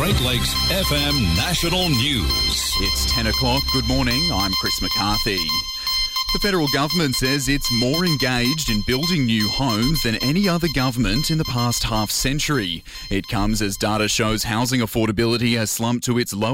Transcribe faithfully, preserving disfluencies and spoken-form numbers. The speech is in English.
Great Lakes F M National News. It's ten o'clock. Good morning. I'm Chris McCarthy. The federal government says it's more engaged in building new homes than any other government in the past half century. It comes as data shows housing affordability has slumped to its lowest